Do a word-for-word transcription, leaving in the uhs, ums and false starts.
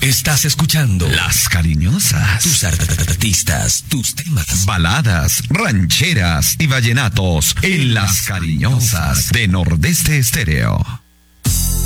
Estás escuchando Las Cariñosas. Tus artistas, tus temas, baladas, rancheras y vallenatos en Las Cariñosas de Nordeste Estéreo.